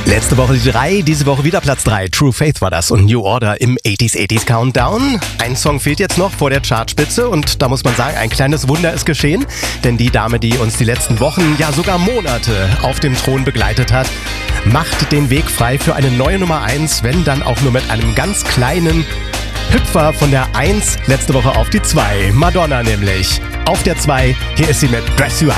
Letzte Woche die 3, diese Woche wieder Platz 3. True Faith war das und New Order im 80s Countdown. Ein Song fehlt jetzt noch vor der Chartspitze und da muss man sagen, ein kleines Wunder ist geschehen. Denn die Dame, die uns die letzten Wochen, ja sogar Monate auf dem Thron begleitet hat, macht den Weg frei für eine neue Nummer 1, wenn dann auch nur mit einem ganz kleinen Hüpfer von der 1 letzte Woche auf die 2. Madonna nämlich. Auf der 2, hier ist sie mit Dress You Up.